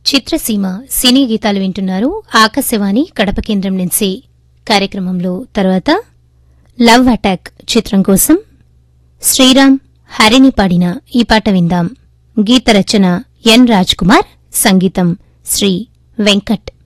చిత్రసీమ సినీ గీతాలు వింటున్నారు ఆకాశవాణి కడప కేంద్రం నుంచి. కార్యక్రమంలో తర్వాత లవ్ అటాక్ చిత్రం కోసం శ్రీరామ్ హరిని పాడిన ఈ పాట విందాం. గీత రచన ఎన్ రాజ్ కుమార్, సంగీతం శ్రీ వెంకట్.